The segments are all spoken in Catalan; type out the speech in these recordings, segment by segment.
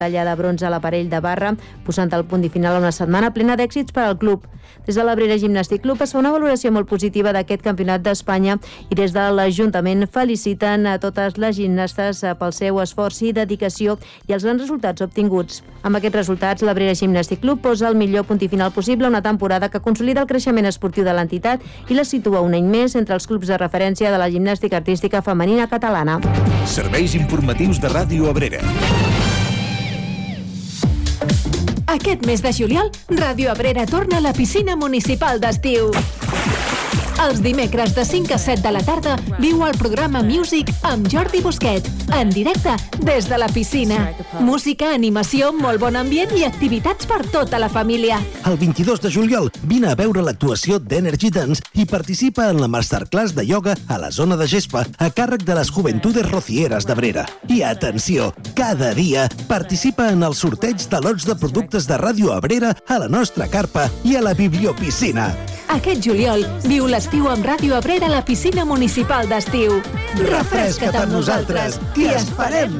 medalla de bronze a l'aparell de barra, posant el punt i final a una setmana plena d'èxits per al club. Des de l'Abrera Gimnàstic Club es fa una valoració molt positiva d'aquest campionat d'Espanya i des de l'Ajuntament feliciten a totes les gimnastes pel seu esforç i dedicació i els grans resultats obtinguts. Amb aquests resultats, l'Abrera Gimnàstic Club posa el millor punt i final possible a una temporada que consolida el creixement esportiu de l'entitat i la situa un any més entre els clubs de referència de la gimnàstica artística femenina catalana. Serveis informatius de Ràdio Abrera. Aquest mes de juliol, Ràdio Abrera torna a la piscina municipal d'estiu. Els dimecres de 5 a 7 de la tarda viu el programa Music amb Jordi Busquet, en directe des de la piscina. Música, animació, molt bon ambient i activitats per tota la família. El 22 de juliol vine a veure l'actuació d'Energy Dance i participa en la masterclass de ioga a la zona de gespa a càrrec de les Juventudes Rocieres d'Abrera. I atenció, cada dia participa en el sorteig de lots de productes de Ràdio Abrera a la nostra carpa i a la bibliopiscina. Aquest juliol viu l'estiu amb Ràdio Abrera a la piscina municipal d'estiu. Refresca't amb nosaltres, t'hi esperem!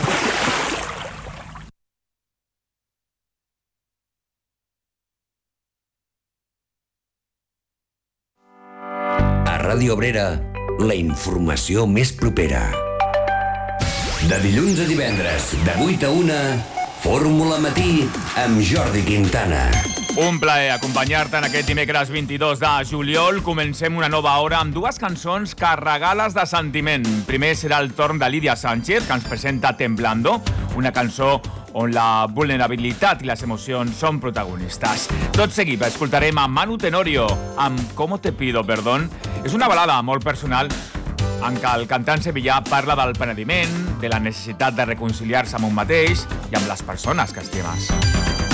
A Ràdio Abrera, la informació més propera. De dilluns a divendres, de 8 a 1, Fórmula Matí amb Jordi Quintana. Un plaer acompanyar-te en aquest dimecres 22 de juliol. Comencem una nova hora amb dues cançons carregades de sentiment. Primer serà el torn de Lídia Sánchez, que ens presenta Temblando, una cançó on la vulnerabilitat i les emocions són protagonistes. Tot seguit escoltarem a Manu Tenorio amb Cómo te pido perdón. És una balada molt personal en què el cantant sevillà parla del penediment, de la necessitat de reconciliar-se amb un mateix i amb les persones que estimes.